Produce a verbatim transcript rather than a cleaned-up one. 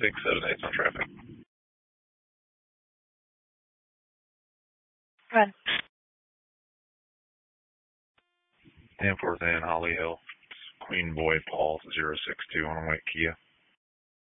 six seven eight on traffic. Run. ten four ten Holly Hill. Queen Boy Paul zero six two on a white Kia.